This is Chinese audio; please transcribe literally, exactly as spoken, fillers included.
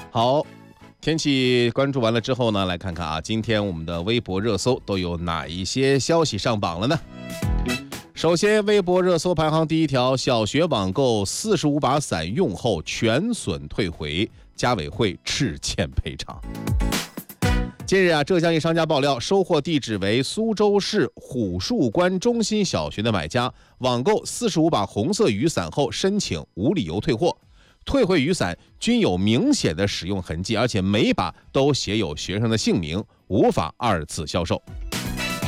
好，天气关注完了之后呢，来看看啊，今天我们的微博热搜都有哪一些消息上榜了呢？首先，微博热搜排行第一条，小学网购四十五把伞用后全损退回，家委会致歉赔偿。近日啊，浙江一商家爆料，收货地址为苏州市虎树关中心小学的买家，网购四十五把红色雨伞后申请无理由退货，退回雨伞均有明显的使用痕迹，而且每把都写有学生的姓名，无法二次销售。